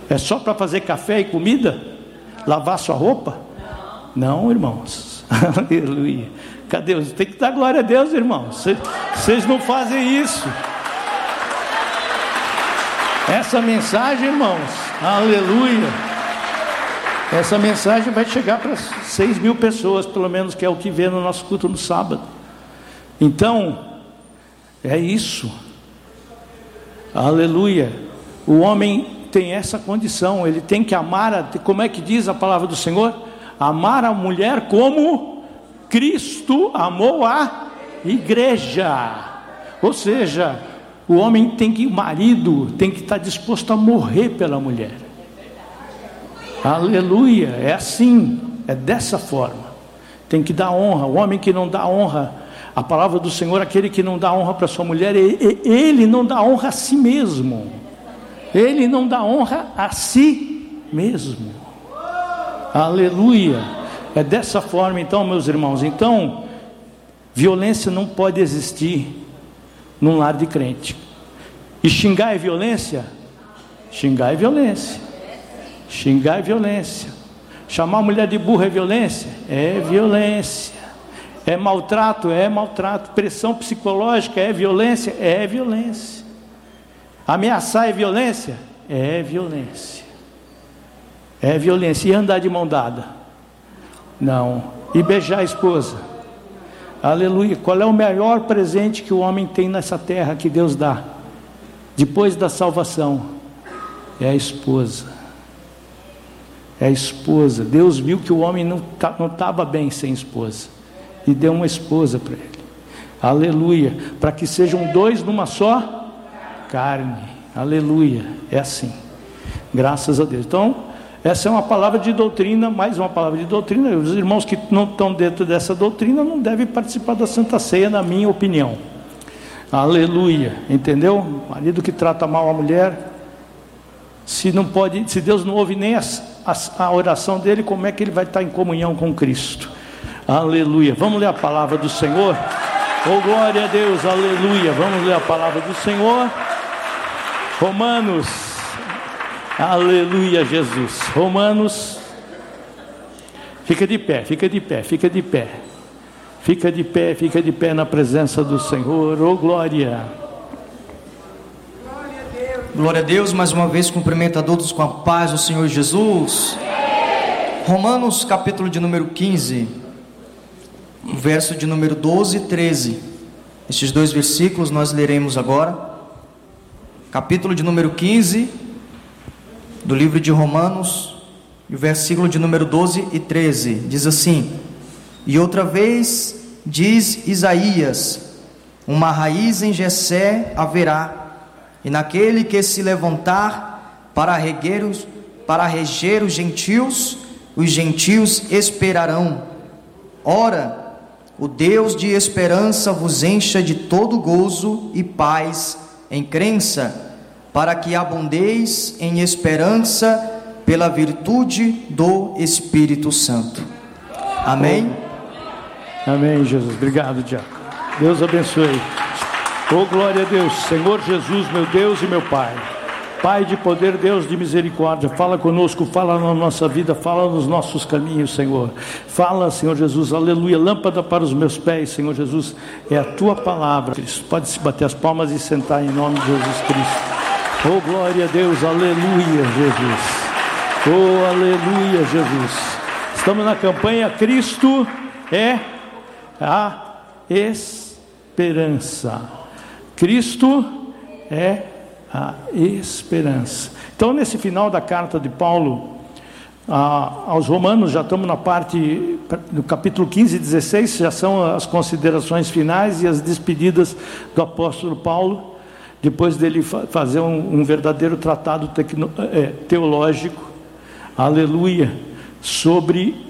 É só para fazer café e comida? Lavar sua roupa? Não, irmãos. Aleluia. Cadê? Tem que dar glória a Deus, irmãos. Vocês não fazem isso. Essa mensagem, irmãos, aleluia, essa mensagem vai chegar para 6.000 pessoas, pelo menos, que é o que vê no nosso culto no sábado. Então, é isso, aleluia. O homem tem essa condição, ele tem que amar, como é que diz a palavra do Senhor? Amar a mulher como Cristo amou a igreja. Ou seja, o homem tem que, o marido tem que estar disposto a morrer pela mulher. Aleluia, é assim, é dessa forma. Tem que dar honra. O homem que não dá honra, a palavra do Senhor, aquele que não dá honra para sua mulher, ele não dá honra a si mesmo. Ele não dá honra a si mesmo. Aleluia. É dessa forma, então, meus irmãos. Então, violência não pode existir num lar de crente. E xingar é violência? Xingar é violência. Xingar é violência. Chamar a mulher de burra é violência? É violência. É maltrato? É maltrato. Pressão psicológica é violência? É violência. Ameaçar é violência? É violência. É violência. E andar de mão dada? Não. E beijar a esposa? Aleluia. Qual é o maior presente que o homem tem nessa terra que Deus dá? Depois da salvação, é a esposa. É a esposa. Deus viu que o homem não estava bem sem esposa, e deu uma esposa para ele. Aleluia. Para que sejam dois numa só carne. Aleluia. É assim. Graças a Deus. Então, essa é uma palavra de doutrina, mais uma palavra de doutrina. Os irmãos que não estão dentro dessa doutrina não devem participar da Santa Ceia, na minha opinião. Aleluia, entendeu? O marido que trata mal a mulher, se Deus não ouve nem a oração dele, como é que ele vai estar em comunhão com Cristo? Aleluia. Vamos ler a palavra do Senhor? Oh, glória a Deus, aleluia. Vamos ler a palavra do Senhor. Romanos, aleluia, Jesus. Romanos, fica de pé, fica de pé, fica de pé. Fica de pé na presença do Senhor. Oh, glória. Glória a Deus, mais uma vez cumprimento a todos com a paz do Senhor Jesus. Romanos capítulo de número 15, verso de número 12 e 13. Estes dois versículos nós leremos agora. Capítulo de número 15 do livro de Romanos, e o versículo de número 12 e 13 diz assim: E outra vez diz Isaías: uma raiz em Jessé haverá, e naquele que se levantar para reger os gentios esperarão. Ora, o Deus de esperança vos encha de todo gozo e paz em crença, para que abundeis em esperança pela virtude do Espírito Santo. Amém? Amém, Jesus. Obrigado, diácono. Deus abençoe. Oh, glória a Deus. Senhor Jesus, meu Deus e meu Pai, Pai de poder, Deus de misericórdia, fala conosco, fala na nossa vida, fala nos nossos caminhos, Senhor. Fala, Senhor Jesus, aleluia. Lâmpada para os meus pés, Senhor Jesus, é a Tua palavra. Pode se bater as palmas e sentar em nome de Jesus Cristo. Oh, glória a Deus, aleluia, Jesus. Oh, aleluia, Jesus. Estamos na campanha Cristo é a esperança. Cristo é a esperança. Então, nesse final da carta de Paulo aos Romanos, já estamos na parte do capítulo 15 e 16, já são as considerações finais e as despedidas do apóstolo Paulo, depois dele fazer um verdadeiro tratado teológico, aleluia, sobre